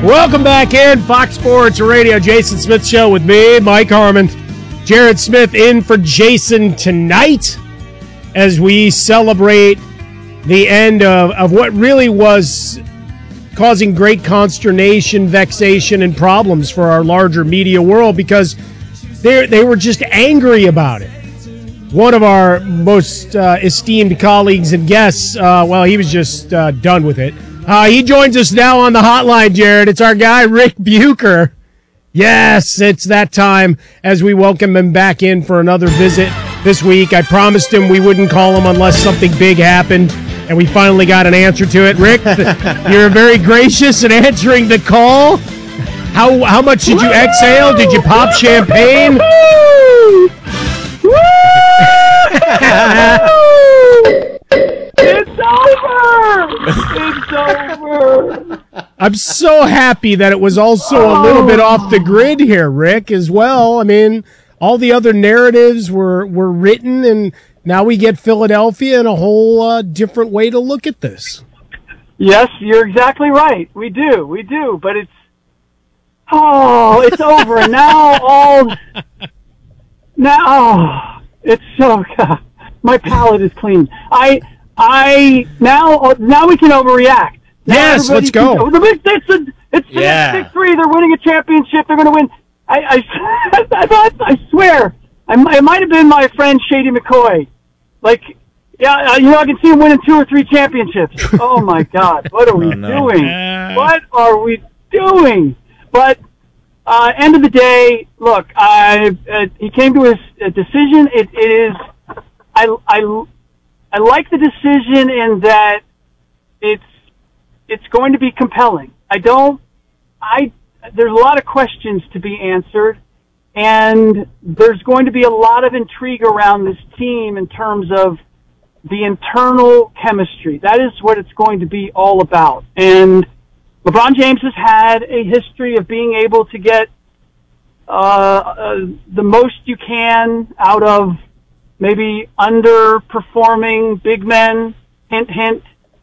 Welcome back in Fox Sports Radio, Jason Smith Show with me, Mike Harmon. Jared Smith in for Jason tonight as we celebrate the end of what really was causing great consternation, vexation, and problems for our larger media world because they were just angry about it. One of our most esteemed colleagues and guests, he was just done with it. He joins us now on the hotline, Jared. It's our guy, Rick Bucher. Yes, it's that time as we welcome him back in for another visit this week. I promised him we wouldn't call him unless something big happened, and we finally got an answer to it. Rick, you're very gracious in answering the call. How much did you exhale? Did you pop champagne? It's over! It's over! I'm so happy that it was also a little bit off the grid here, Rick, as well. I mean, all the other narratives were written, and now we get Philadelphia and a whole different way to look at this. Yes, you're exactly right. We do. But it's over. And now it's so, God, my palate is clean. Now we can overreact. Now yes, let's go. It's the next big three. They're winning a championship. They're going to win. I swear, it might have been my friend Shady McCoy. I can see him winning 2 or 3 championships. Oh my God, what are we doing? What are we doing? But end of the day, look, he came to his decision. It is. I like the decision in that it's going to be compelling. There's a lot of questions to be answered, and there's going to be a lot of intrigue around this team in terms of the internal chemistry. That is what it's going to be all about. And LeBron James has had a history of being able to get the most you can out of maybe underperforming big men, hint, hint,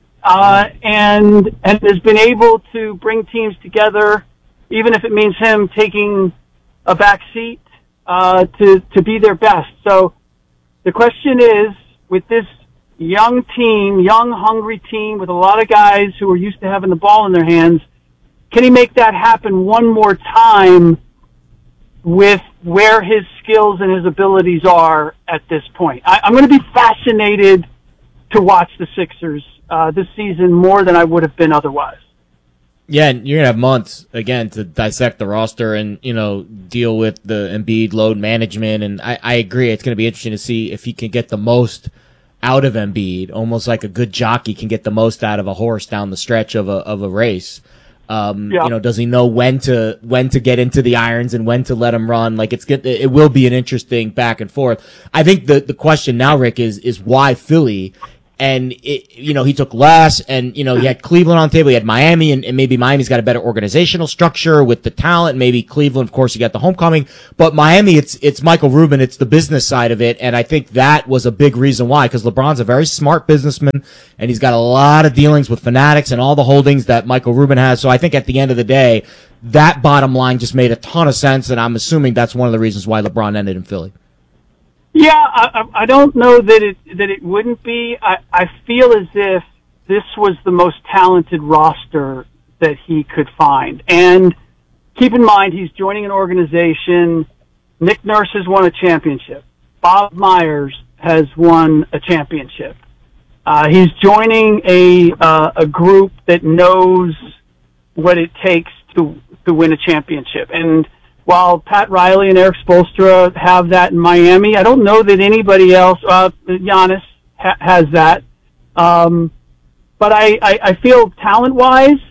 and has been able to bring teams together, even if it means him taking a back seat to be their best. So the question is, with this young team, young, hungry team with a lot of guys who are used to having the ball in their hands, can he make that happen one more time with where his skills and his abilities are at this point? I'm going to be fascinated to watch the Sixers this season more than I would have been otherwise. Yeah, and you're going to have months, again, to dissect the roster and, deal with the Embiid load management. And I agree. It's going to be interesting to see if he can get the most out of Embiid, almost like a good jockey can get the most out of a horse down the stretch of a race. Does he know when to get into the irons and when to let him run? It will be an interesting back and forth. I think the question now, Rick, is why Philly? And he took less, and he had Cleveland on the table, he had Miami, and maybe Miami's got a better organizational structure with the talent. Maybe Cleveland, of course, you got the homecoming, but Miami, it's Michael Rubin, it's the business side of it, and I think that was a big reason why, because LeBron's a very smart businessman, and he's got a lot of dealings with Fanatics and all the holdings that Michael Rubin has. So I think at the end of the day, that bottom line just made a ton of sense, and I'm assuming that's one of the reasons why LeBron ended in Philly. Yeah, I don't know that it wouldn't be. I feel as if this was the most talented roster that he could find. And keep in mind, he's joining an organization. Nick Nurse has won a championship. Bob Myers has won a championship. He's joining a group that knows what it takes to win a championship. And while Pat Riley and Eric Spoelstra have that in Miami, I don't know that anybody else, Giannis has that. But I feel talent-wise,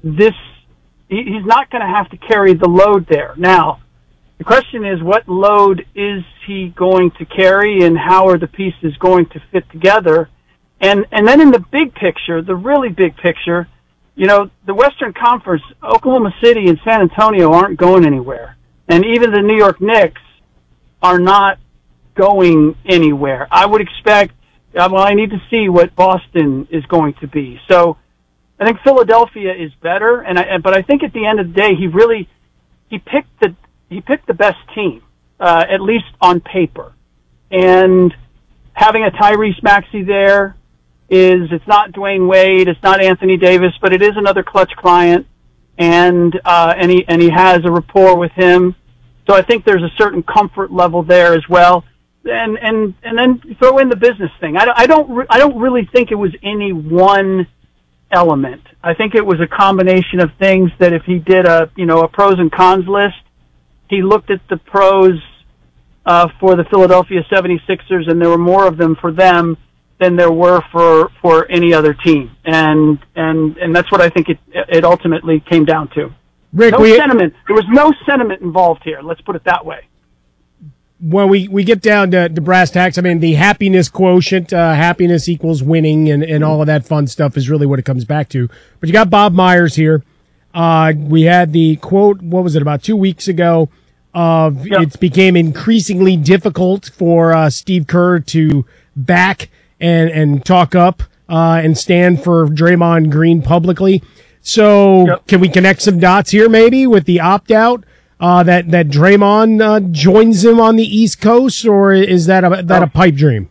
he's not going to have to carry the load there. Now, the question is, what load is he going to carry, and how are the pieces going to fit together? And then in the big picture, the really big picture, the Western Conference, Oklahoma City and San Antonio aren't going anywhere. And even the New York Knicks are not going anywhere. I would expect, I need to see what Boston is going to be. So I think Philadelphia is better, but I think at the end of the day, he picked the best team, at least on paper. And having a Tyrese Maxey there it's not Dwayne Wade, it's not Anthony Davis, but it is another clutch client, and he has a rapport with him. So I think there's a certain comfort level there as well. And then throw in the business thing. I don't really think it was any one element. I think it was a combination of things that if he did a pros and cons list, he looked at the pros for the Philadelphia 76ers, and there were more of them for them than there were for any other team. And that's what I think it ultimately came down to. Rick, sentiment. There was no sentiment involved here. Let's put it that way. When we get down to brass tacks, I mean, the happiness quotient, happiness equals winning, and all of that fun stuff is really what it comes back to. But you got Bob Myers here. We had the quote, what was it, about 2 weeks ago, of It became increasingly difficult for Steve Kerr to back and talk up and stand for Draymond Green publicly. So Can we connect some dots here maybe with the opt-out? That Draymond joins him on the East Coast, or is that a pipe dream?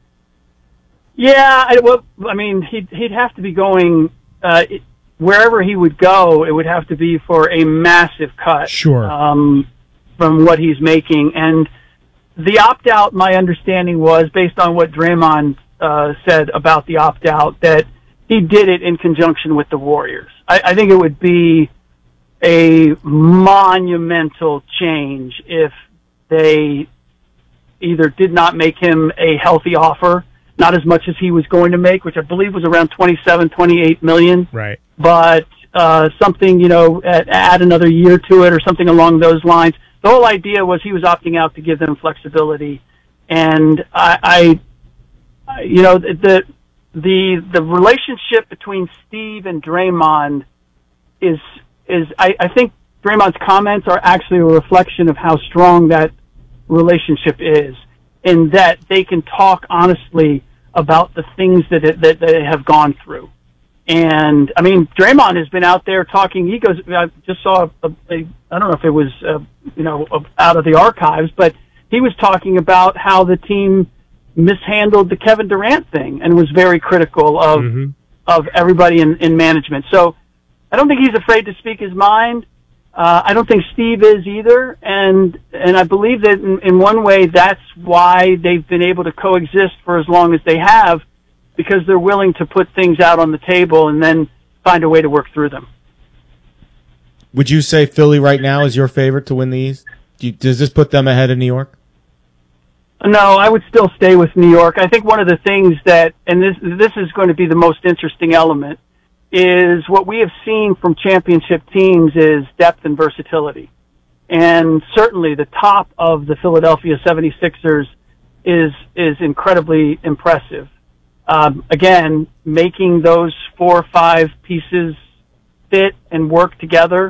Yeah, he'd have to be going wherever he would go. It would have to be for a massive cut, sure, from what he's making. And the opt out, my understanding was based on what Draymond said about the opt out, that he did it in conjunction with the Warriors. I think it would be a monumental change if they either did not make him a healthy offer, not as much as he was going to make, which I believe was around 28 million. Right. But something, add another year to it or something along those lines. The whole idea was he was opting out to give them flexibility. And the relationship between Steve and Draymond is I think Draymond's comments are actually a reflection of how strong that relationship is, in that they can talk honestly about the things that they have gone through. And I mean, Draymond has been out there talking. He goes, I just saw I don't know if it was out of the archives, but he was talking about how the team mishandled the Kevin Durant thing and was very critical of everybody in management. So I don't think he's afraid to speak his mind. I don't think Steve is either, and I believe that in one way that's why they've been able to coexist for as long as they have, because they're willing to put things out on the table and then find a way to work through them. Would you say Philly right now is your favorite to win the East? Does this put them ahead of New York? No, I would still stay with New York. I think one of the things that, and this is going to be the most interesting element, is what we have seen from championship teams is depth and versatility. And certainly the top of the Philadelphia 76ers is incredibly impressive. Again, making those 4 or 5 pieces fit and work together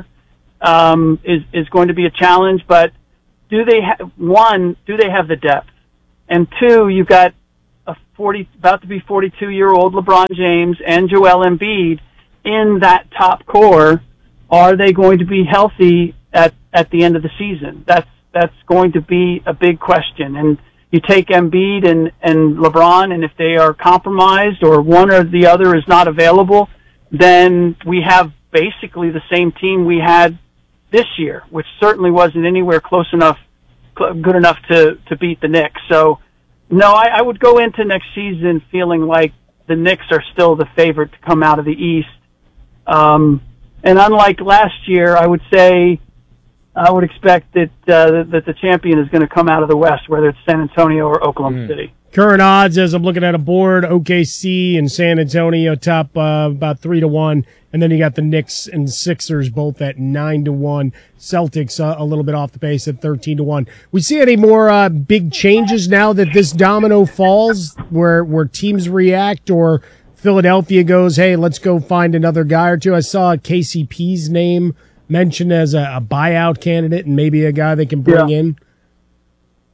is going to be a challenge, but do they have the depth? And 2, you've got about to be 42-year-old LeBron James and Joel Embiid in that top core. Are they going to be healthy at the end of the season? That's going to be a big question. And you take Embiid and LeBron, and if they are compromised or one or the other is not available, then we have basically the same team we had this year, which certainly wasn't anywhere good enough to beat the Knicks. So, no, I would go into next season feeling like the Knicks are still the favorite to come out of the East. And unlike last year, I would say I would expect that the champion is going to come out of the West, whether it's San Antonio or Oklahoma City. Current odds, as I'm looking at a board, OKC and San Antonio top about 3-1, and then you got the Knicks and Sixers both at 9-1. Celtics a little bit off the pace at 13-1. We see any more big changes now that this domino falls, where teams react, or Philadelphia goes, hey, let's go find another guy or two? I saw KCP's name mentioned as a buyout candidate and maybe a guy they can bring in.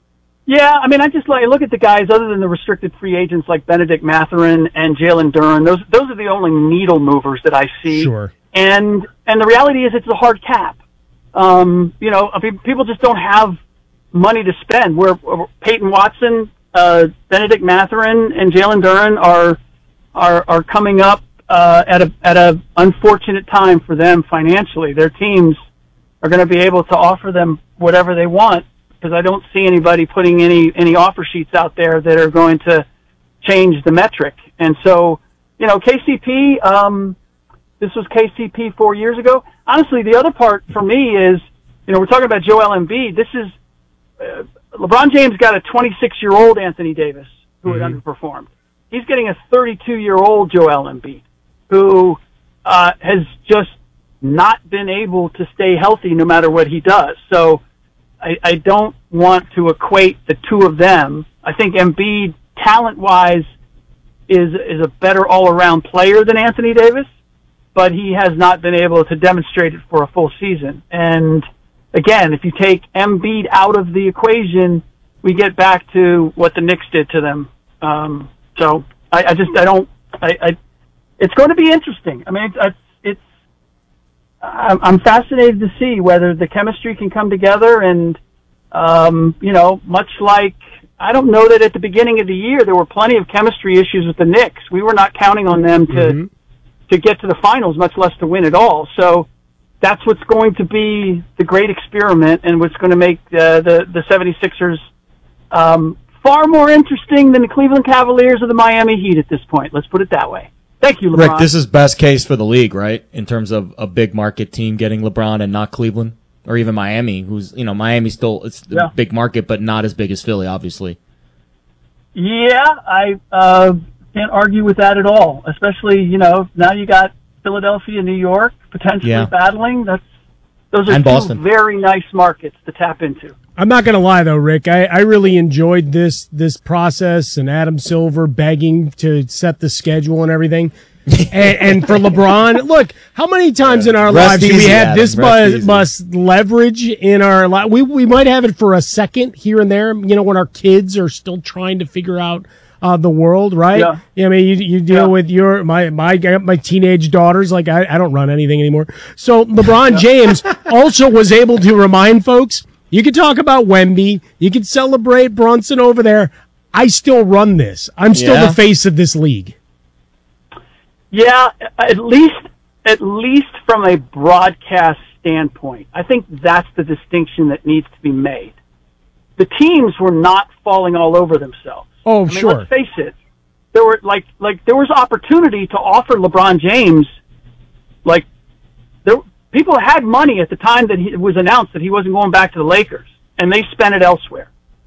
Yeah, I mean, I just look at the guys other than the restricted free agents like Benedict Mathurin and Jalen Duren. Those are the only needle movers that I see. Sure. And the reality is it's a hard cap. I mean, people just don't have money to spend. Where Peyton Watson, Benedict Mathurin, and Jalen Duren are coming up at a unfortunate time for them financially. Their teams are going to be able to offer them whatever they want, because I don't see anybody putting any offer sheets out there that are going to change the metric. And so, KCP, this was KCP 4 years ago. Honestly, the other part for me is, we're talking about Joel Embiid. This is, LeBron James got a 26-year-old Anthony Davis who had underperformed. He's getting a 32-year-old Joel Embiid who has just not been able to stay healthy no matter what he does. So I don't want to equate the two of them. I think Embiid, talent-wise, is a better all-around player than Anthony Davis, but he has not been able to demonstrate it for a full season. And again, if you take Embiid out of the equation, we get back to what the Knicks did to them. So it's going to be interesting. I mean, I'm fascinated to see whether the chemistry can come together and, much like, I don't know that at the beginning of the year there were plenty of chemistry issues with the Knicks. We were not counting on them to get to the finals, much less to win it all. So that's what's going to be the great experiment and what's going to make the 76ers far more interesting than the Cleveland Cavaliers or the Miami Heat at this point. Let's put it that way. Thank you, LeBron. Rick, this is best case for the league, right? In terms of a big market team getting LeBron and not Cleveland or even Miami, who's, Miami's still, it's the big market, but not as big as Philly, obviously. Yeah, I can't argue with that at all. Especially, now you got Philadelphia, New York potentially battling. Those are two Boston. Very nice markets to tap into. I'm not going to lie, though, Rick. I really enjoyed this process and Adam Silver begging to set the schedule and everything. and for LeBron, look, how many times in our lives do we have this much leverage in our life? We might have it for a second here and there, when our kids are still trying to figure out the world, right? Yeah. I mean, you deal with my teenage daughters. Like, I don't run anything anymore. So LeBron James also was able to remind folks, you can talk about Wemby, you can celebrate Brunson over there. I still run this. I'm still the face of this league. Yeah, at least from a broadcast standpoint, I think that's the distinction that needs to be made. The teams were not falling all over themselves. Oh, sure. Let's face it. There were there was opportunity to offer LeBron James, people had money at the time that it was announced that he wasn't going back to the Lakers, and they spent it elsewhere.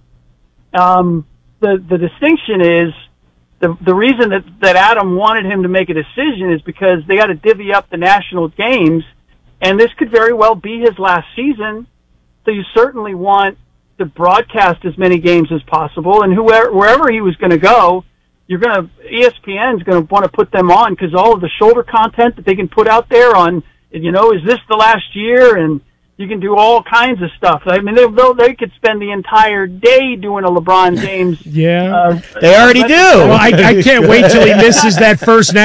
The distinction is the reason that Adam wanted him to make a decision is because they got to divvy up the national games, and this could very well be his last season. So you certainly want to broadcast as many games as possible, and wherever he was going to go, ESPN is going to want to put them on because all of the shoulder content that they can put out there on, is this the last year? And you can do all kinds of stuff. I mean, they could spend the entire day doing a LeBron James. They already do. Well, I can't wait till he misses that first